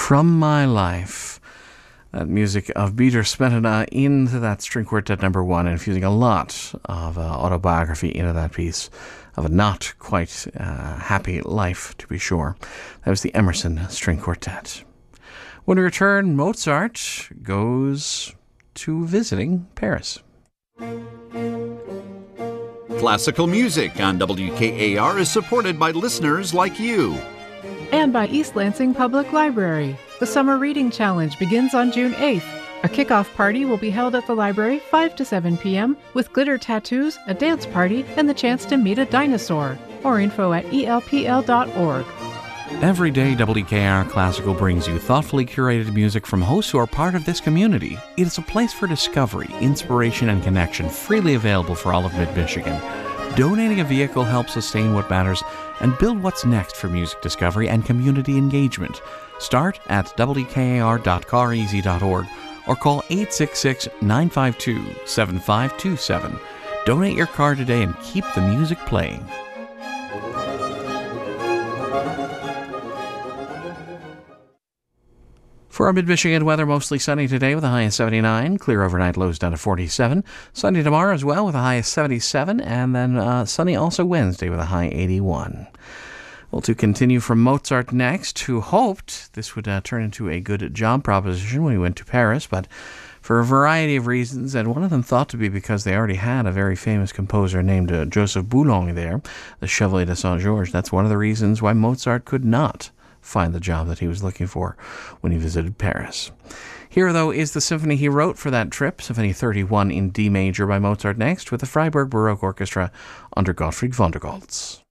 From My Life. That music of Peter Smetana into that string quartet number 1, infusing a lot of autobiography into that piece of a not quite happy life, to be sure. That was the Emerson String Quartet. When we return, Mozart goes to visiting Paris. Classical music on WKAR is supported by listeners like you. And by East Lansing Public Library. The Summer Reading Challenge begins on June 8th. A kickoff party will be held at the library 5 to 7 p.m. with glitter tattoos, a dance party, and the chance to meet a dinosaur. More info at elpl.org. Every day, WKR Classical brings you thoughtfully curated music from hosts who are part of this community. It is a place for discovery, inspiration, and connection, freely available for all of Mid-Michigan. Donating a vehicle helps sustain what matters and build what's next for music discovery and community engagement. Start at wkr.careasy.org or call 866-952-7527. Donate your car today and keep the music playing. For our Mid-Michigan weather, mostly sunny today with a high of 79. Clear overnight, lows down to 47. Sunny tomorrow as well with a high of 77. And then sunny also Wednesday with a high 81. Well, to continue from Mozart next, who hoped this would turn into a good job proposition when he went to Paris, but for a variety of reasons, and one of them thought to be because they already had a very famous composer named Joseph Boulogne there, the Chevalier de Saint-Georges. That's one of the reasons why Mozart could not find the job that he was looking for when he visited Paris. Here, though, is the symphony he wrote for that trip, Symphony 31 in D major by Mozart next, with the Freiburg Baroque Orchestra under Gottfried von der Goltz.